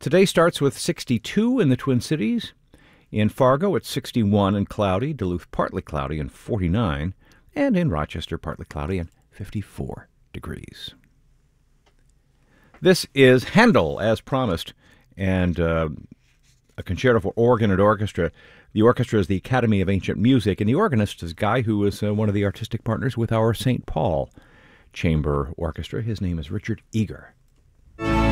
Today starts with 62 in the Twin Cities. In Fargo, it's 61 and cloudy. Duluth, partly cloudy and 49. And in Rochester, partly cloudy and 54 degrees. This is Handel, as promised, and a concerto for organ and orchestra. The orchestra is the Academy of Ancient Music, and the organist is a guy who is one of the artistic partners with our St. Paul Chamber Orchestra. His name is Richard Eager.